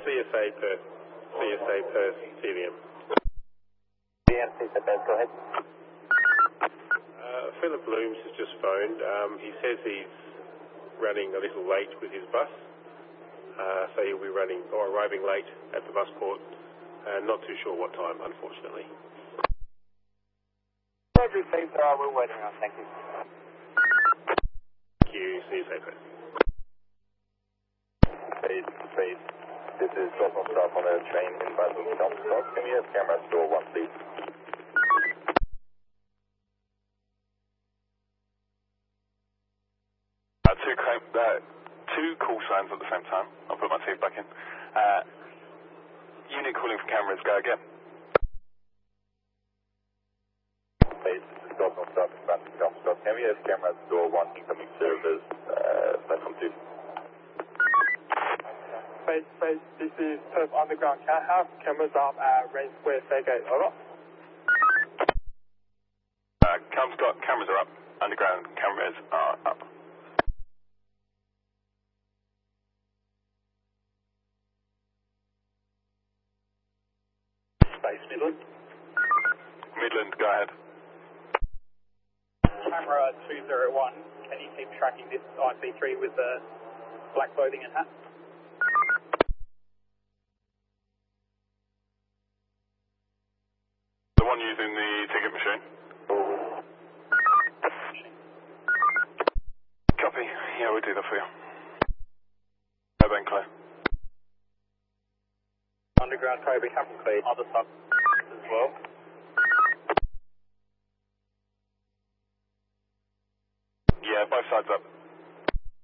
CSA Perth. CSA Perth, CVM. CSA Perth, go ahead. Philip Blooms has just phoned. He says he's running a little late with his bus. So he'll be running or arriving late at the bus port. Not too sure what time, unfortunately. Everything, we're waiting around. Thank you. Thank you. See you safe. Space. This is Stockholm South on a train in Basel. Can we have camera store 1, please? Two call signs at the same time. I'll put my teeth back in. Unit calling for cameras, go again. Space. This is Stockholm South in Basel. Can we have camera store 1 incoming service platform 2? Space, this is Perth Underground. Can I have cameras up at Rain Square Fairgate? Over. Cameras are up. Underground cameras are up. Space, Midland. Midland, go ahead. Camera 201, can you keep tracking this IC3 with the black clothing and hat? The one using the ticket machine? Copy. Yeah, we'll do that for you. Urban clear. Underground Kobe, Capital Clear. Other sub as well. Yeah, both sides up.